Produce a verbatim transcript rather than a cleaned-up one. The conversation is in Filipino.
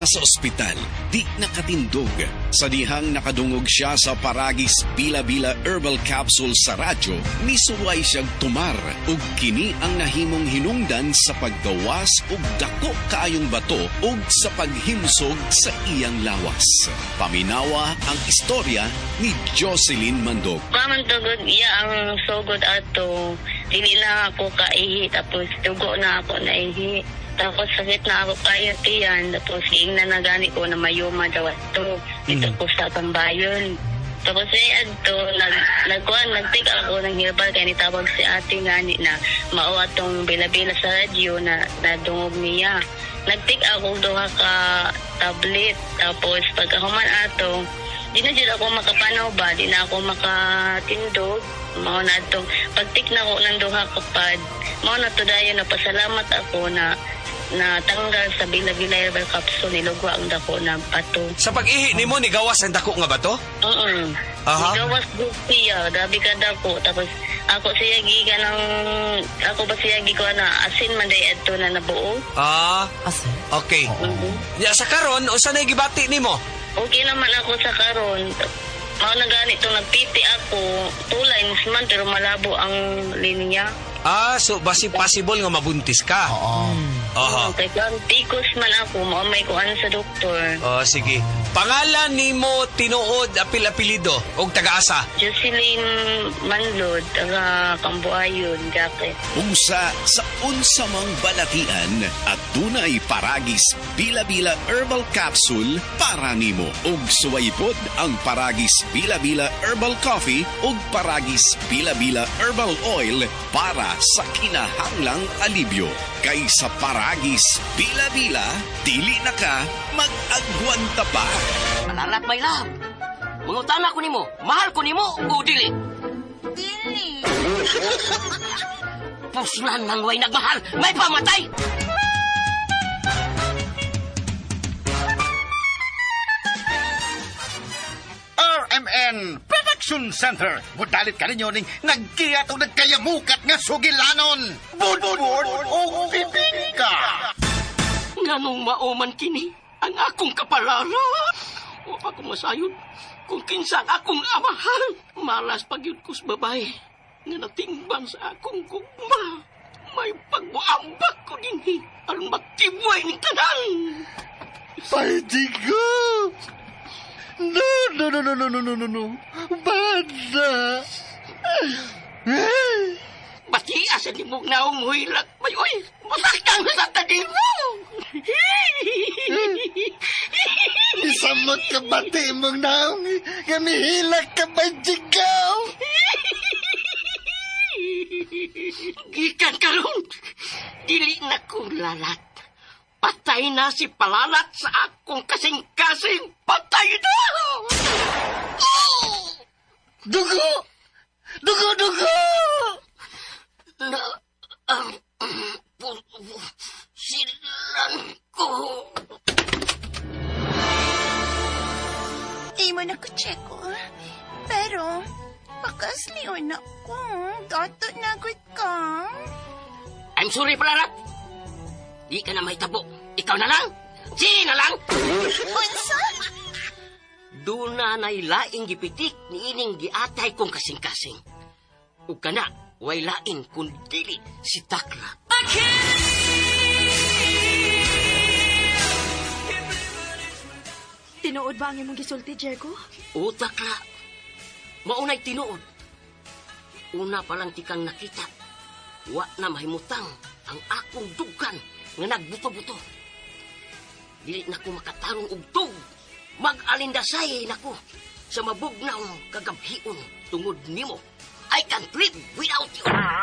Sa ospital, di nakatindog. Sa dihang nakadungog siya sa Paragis Bila-Bila Herbal Capsule sa radyo, misuway siyang tumar ug kini ang nahimong hinungdan sa paggawas ug dako kaayong bato ug sa paghimsog sa iyang lawas. Paminawa ang istorya ni Jocelyn Mandog. Pamantugod iya ang sugod ato. Dili na ako kaihi tapos dugo na ako naihi. Tapos sakit na ako kayo tiyan. Tapos ging na nagani ko na mayuma daw ito. Dito po sa Tambayon. Tapos ay adto, nag, nagkuhan, nagtik ako ng herbal kaya nitawag si ate ngani na mao atong bila-bila sa radyo na nadungog niya. Nagtik ako duha ka tablet. Tapos pagkahuman ato, di na dyan ako makapanaw ba, di na ako makatindog. Mao na itong pagtik na ko ng duha kapad. Mao na to dayon na pasalamat ako na na tanggal sa Bila-Bila Herbal Capsule nilugwa ang dako na bato. Sa pag-ihi nimo ni gawas ang dako nga bato? Oo. Aha. Gawas siya, dabi ka dako. Tapos ako siya giga ng ako ba siya gigo na asin man day adto na nabuo. Ah, Asin? okay. Mhm. Ya sa karon unsa nay gibati nimo? Okay naman ako sa karon. Mao na ganito nagpiti ako. Tulay man pero malabo ang linya. Ah, so basi possible nga mabuntis ka. Oo. Aha. Kaya kung tikos man ako, maumay ko ano sa doktor. Oh, sige. Pangalan nimo tinuod apil-apilido og taga-asa? Jocelyn Manlod, taga Cambuayon, Jacket. Unsa sa unsa mang balatian at dunay Paragis Bila-Bila Herbal Capsule para nimo. Ug suwaypod ang Paragis Bila-Bila Herbal Coffee ug Paragis Bila-Bila Herbal Oil para sa kinahanglang alibyo. Kay sa Paragis Bila-Bila, dili na ka mag-agwanta pa. Alalat, my love. Mangutana ko nimo, mahal ko nimo o dili? Dili. Puslan nang way nagmahal, may pamatay. R M N Production Center. Budalit ka ninyo ning nagkiyat o nagkayamukat nga sugilanon. Budbud o bibingka. Nganong mauman kini ang akong kapalala. O ako masayod kung kinsang akong amahan. Malas pagyud kus babae nga natingban sa akong gugma. May pagbuambak ko dinhi aron magtibuay ni tanan. Paidigo. No, no, no, no, no, no, no, no, no. Bada. Bati asa di mo na umuhilak. May oy, masaktan sa tadim mo. Isamot ka bati mong naong gamihilak ka ba, Jigaw? Gikan karon, dili na ko lalat. Patay na si Palalat sa akong kasing-kasing. Patay na! Dugo! Dugo, dugo! Na ang silan ko. Di mo na ko check ko. Pero, pakasliyon ako. Dato nagot ka. I'm sorry, Palalat. Di ka na may tabo. Ikaw na lang. Si na lang. Unsa? Doon na nailaing gipitik ni ining giatay kong kasing-kasing. O kana, way lain kung dili si Takla. Tinuod ba ang imong gisulti, Jericho? O Takla, maunay tinuod. Una pa lang tikang nakita. Wa na mahimutang ang akong dugan nga nagbuto-buto. Dili na ko makatarong og tug. Mag-alindasay na ko sa mabugnaw kagabhion tungod nimo. I can't live without you.